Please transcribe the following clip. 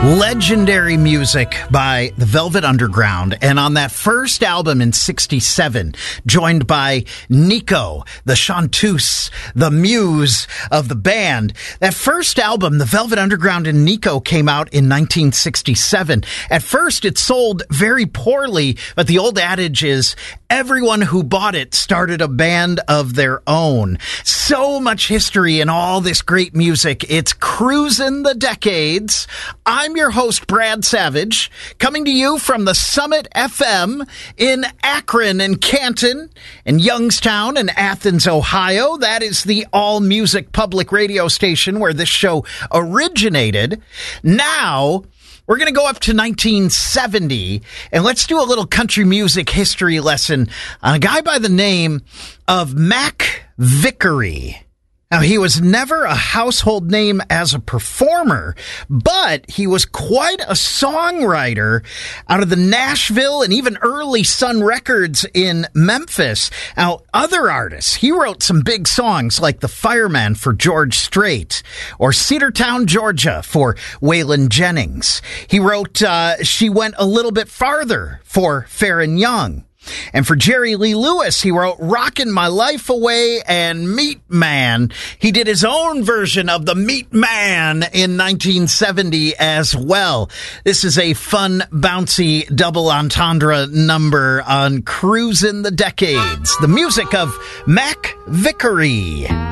Legendary music by the Velvet Underground, and on that first album in 1967, joined by Nico, the chanteuse, the muse of the band. That first album, the Velvet Underground and Nico, came out in 1967. At first, it sold very poorly, but the old adage is, everyone who bought it started a band of their own. So much history and all this great music. It's cruising the decades. I'm your host, Brad Savage, coming to you from the Summit FM in Akron and Canton and Youngstown and Athens, Ohio. That is the all-music public radio station where this show originated. Now, we're going to go up to 1970, and let's do a little country music history lesson on a guy by the name of Mac Vickery. Now, he was never a household name as a performer, but he was quite a songwriter out of the Nashville and even early Sun Records in Memphis. Now, other artists, he wrote some big songs like The Fireman for George Strait or Cedartown, Georgia for Waylon Jennings. He wrote She Went a Little Bit Farther for Farron Young. And for Jerry Lee Lewis, he wrote Rockin' My Life Away and Meat Man. He did his own version of the Meat Man in 1970 as well. This is a fun, bouncy double entendre number on Cruisin' the Decades. The music of Mac Vickery.